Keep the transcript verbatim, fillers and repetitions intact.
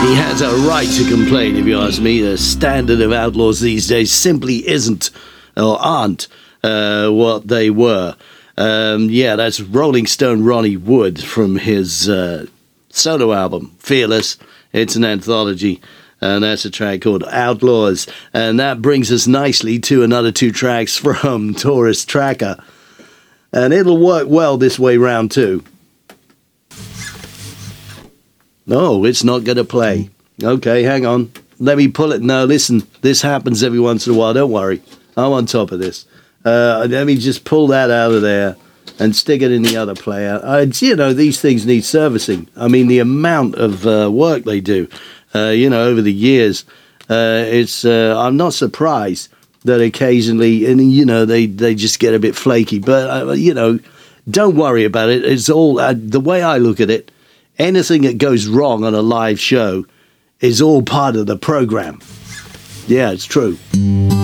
He has a right to complain, if you ask me. The standard of outlaws these days simply isn't, or aren't, uh, what they were. Um, yeah, that's Rolling Stone Ronnie Wood from his uh, solo album, Fearless. It's an anthology, and that's a track called Outlaws. And that brings us nicely to another two tracks from Tourist Tracker. And it'll work well this way round, too. No, it's not going to play. Okay, hang on. Let me pull it. No, listen, this happens every once in a while. Don't worry. I'm on top of this. Uh, let me just pull that out of there and stick it in the other player. I, you know, these things need servicing. I mean, the amount of uh, work they do, uh, you know, over the years, uh, it's. Uh, I'm not surprised that occasionally, and you know, they, they just get a bit flaky. But, uh, you know, don't worry about it. It's all, uh, the way I look at it, anything that goes wrong on a live show is all part of the program. Yeah, it's true.